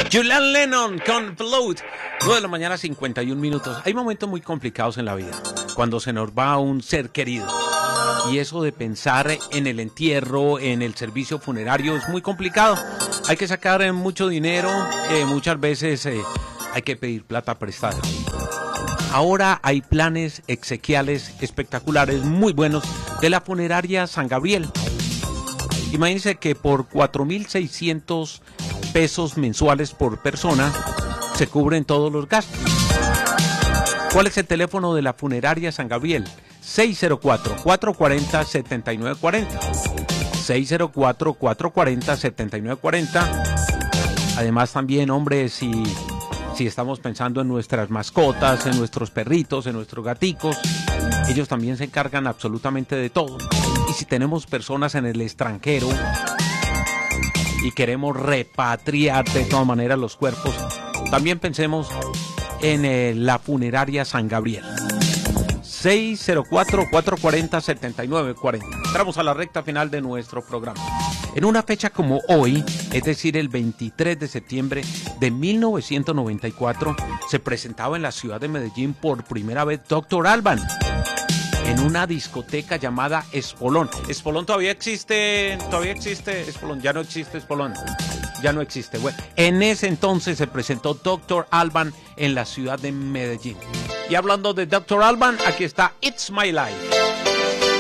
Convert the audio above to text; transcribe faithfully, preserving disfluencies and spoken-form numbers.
Julian Lennon con Float. nueve de la mañana, cincuenta y un minutos. Hay momentos muy complicados en la vida, cuando se nos va un ser querido. Y eso de pensar en el entierro, en el servicio funerario, es muy complicado. Hay que sacar eh, mucho dinero, eh, muchas veces eh, hay que pedir plata prestada. Ahora hay planes exequiales espectaculares, muy buenos, de la funeraria San Gabriel. Imagínense que por cuatro mil seiscientos pesos mensuales por persona se cubren todos los gastos. ¿Cuál es el teléfono de la funeraria San Gabriel? seis cero cuatro, cuatro cuatro cero, siete nueve cuatro cero. seis cero cuatro, cuatro cuatro cero, siete nueve cuatro cero. Además también, hombre, si, si estamos pensando en nuestras mascotas, en nuestros perritos, en nuestros gaticos, ellos también se encargan absolutamente de todo. Y si tenemos personas en el extranjero y queremos repatriar de todas maneras los cuerpos, también pensemos en eh, la funeraria San Gabriel. seis cero cuatro, cuatro cuatro cero, siete nueve cuatro cero. Entramos a la recta final de nuestro programa. En una fecha como hoy, es decir, el veintitrés de septiembre de mil novecientos noventa y cuatro, se presentaba en la ciudad de Medellín por primera vez doctor Alban en una discoteca llamada Espolón. Espolón todavía existe, todavía existe Espolón, ya no existe Espolón. Ya no existe. Bueno, en ese entonces se presentó doctor Alban en la ciudad de Medellín. Y hablando de doctor Alban, aquí está It's My Life.